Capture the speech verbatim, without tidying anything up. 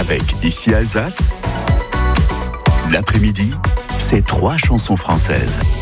Avec Ici Alsace, l'après-midi, c'est trois chansons françaises.